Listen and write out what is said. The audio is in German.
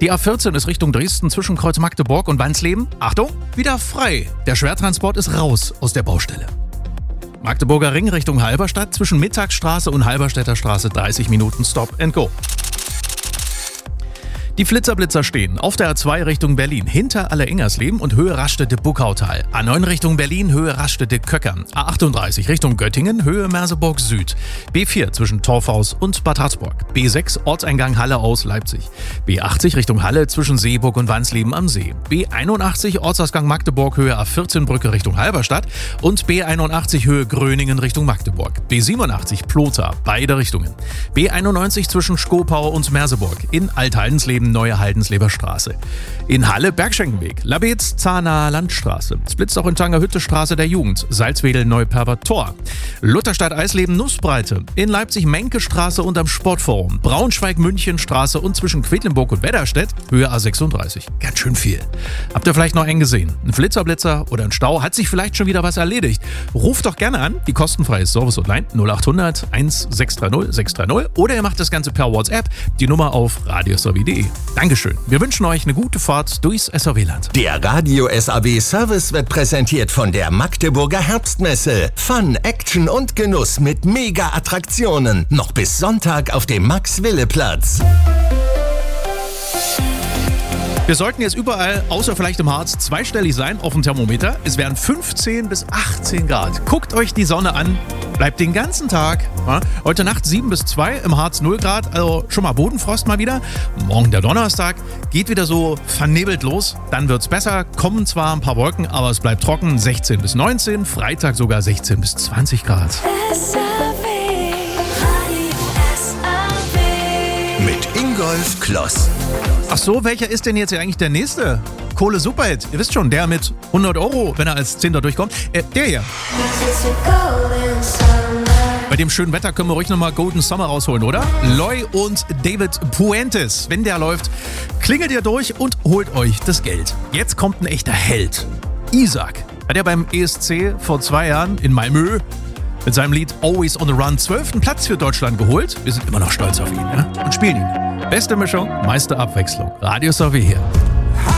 Die A14 ist Richtung Dresden zwischen Kreuz Magdeburg und Wansleben. Achtung, wieder frei. Der Schwertransport ist raus aus der Baustelle. Magdeburger Ring Richtung Halberstadt zwischen Mittagsstraße und Halberstädter Straße 30 Minuten Stop and Go. Die Flitzer-Blitzer stehen auf der A2 Richtung Berlin, hinter Alle-Ingersleben und Höhe Rastede-Buckautal. A9 Richtung Berlin, Höhe Rastede-Köckern. A38 Richtung Göttingen, Höhe Merseburg Süd. B4 zwischen Torfhaus und Bad Harzburg. B6 Ortseingang Halle aus Leipzig. B80 Richtung Halle zwischen Seeburg und Wansleben am See. B81 Ortsausgang Magdeburg, Höhe A14 Brücke Richtung Halberstadt. Und B81 Höhe Gröningen Richtung Magdeburg. B87 Plota, beide Richtungen. B91 zwischen Skopau und Merseburg. In Althaldенsleben Neue Haldensleber Straße. In Halle Bergschenkenweg, Labetz, Zahnaer Landstraße. Splitzoch in Tangerhütte Straße der Jugend, Salzwedel Neuperber Tor. Lutherstadt Eisleben Nussbreite. In Leipzig Menke Straße und am Sportforum. Braunschweig München Straße und zwischen Quedlinburg und Wedderstedt, Höhe A36. Ganz schön viel. Habt ihr vielleicht noch einen gesehen? Ein Flitzer-Blitzer oder ein Stau? Hat sich vielleicht schon wieder was erledigt? Ruft doch gerne an, die kostenfreie Service Hotline 0800 1630 630 oder ihr macht das Ganze per WhatsApp, die Nummer auf radiosav.de. Dankeschön. Wir wünschen euch eine gute Fahrt durchs SAW-Land. Der Radio SAW Service wird präsentiert von der Magdeburger Herbstmesse. Fun, Action und Genuss mit Mega-Attraktionen. Noch bis Sonntag auf dem Max-Wille-Platz. Wir sollten jetzt überall, außer vielleicht im Harz, zweistellig sein auf dem Thermometer. Es wären 15 bis 18 Grad. Guckt euch die Sonne an. Bleibt den ganzen Tag. Ja, heute Nacht 7 bis 2, im Harz 0 Grad, also schon mal Bodenfrost mal wieder. Morgen der Donnerstag geht wieder so vernebelt los. Dann wird's besser, kommen zwar ein paar Wolken, aber es bleibt trocken. 16 bis 19, Freitag sogar 16 bis 20 Grad. Mit Ingolf Kloss. Ach so, welcher ist denn jetzt eigentlich der nächste Kohle-Superhit? Ihr wisst schon, der mit 100 €, wenn er als 10. durchkommt. Der hier. Bei dem schönen Wetter können wir ruhig nochmal Golden Summer rausholen, oder? Loy und David Puentes. Wenn der läuft, klingelt ihr durch und holt euch das Geld. Jetzt kommt ein echter Held. Isaac hat ja beim ESC vor 2 Jahren in Malmö mit seinem Lied Always on the Run 12. Platz für Deutschland geholt. Wir sind immer noch stolz auf ihn, ja? Und spielen ihn. Beste Mischung, meiste Abwechslung. Radio SAW hier.